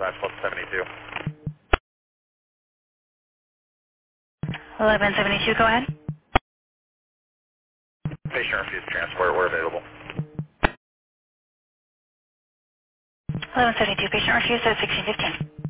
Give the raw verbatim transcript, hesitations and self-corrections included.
Dispatch eleven seventy-two. eleven seventy-two, go ahead. Patient refused transport. We're available. eleven seventy-two, patient refused at sixteen fifteen.